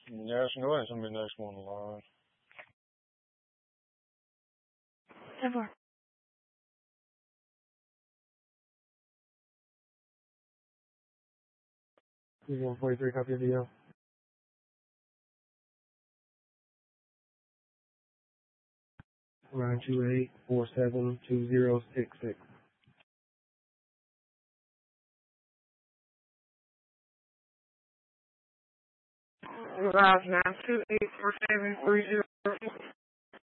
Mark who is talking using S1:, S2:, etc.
S1: Yes, go ahead. Somebody next one on the line.
S2: 10-4.
S3: 143, copy of DL. Line 28472066.
S2: Line 9284730.